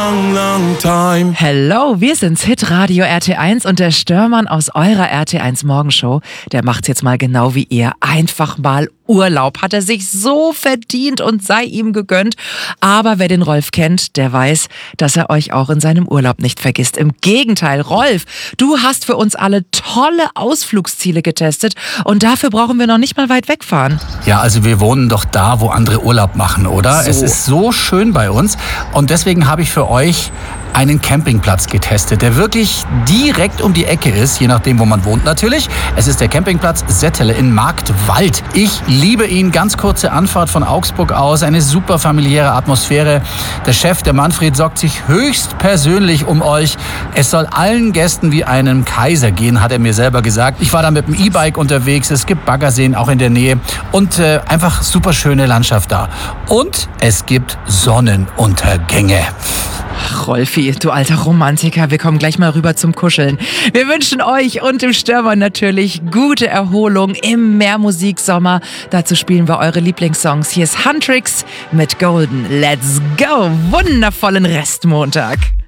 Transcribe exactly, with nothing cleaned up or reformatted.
long, long time. Hello, wir sind's, Hitradio R T eins und der Störmann aus eurer R T eins Morgenshow, der macht's jetzt mal genau wie ihr. Einfach mal Urlaub. Hat er sich so verdient und sei ihm gegönnt. Aber wer den Rolf kennt, der weiß, dass er euch auch in seinem Urlaub nicht vergisst. Im Gegenteil, Rolf, du hast für uns alle tolle Ausflugsziele getestet und dafür brauchen wir noch nicht mal weit wegfahren. Ja, also wir wohnen doch da, wo andere Urlaub machen, oder? So. Es ist so schön bei uns und deswegen habe ich für euch einen Campingplatz getestet, der wirklich direkt um die Ecke ist, je nachdem, wo man wohnt natürlich. Es ist der Campingplatz Settele in Marktwald. Ich liebe ihn, ganz kurze Anfahrt von Augsburg aus, eine super familiäre Atmosphäre. Der Chef, der Manfred, sorgt sich höchst persönlich um euch. Es soll allen Gästen wie einem Kaiser gehen, hat er mir selber gesagt. Ich war da mit dem E-Bike unterwegs, es gibt Baggerseen auch in der Nähe und äh, einfach super schöne Landschaft da. Und es gibt Sonnenuntergänge. Ach, Rolfi, du alter Romantiker, wir kommen gleich mal rüber zum Kuscheln. Wir wünschen euch und dem Störmann natürlich gute Erholung im Meermusiksommer. Dazu spielen wir eure Lieblingssongs. Hier ist Huntrix mit Golden. Let's go! Wundervollen Restmontag.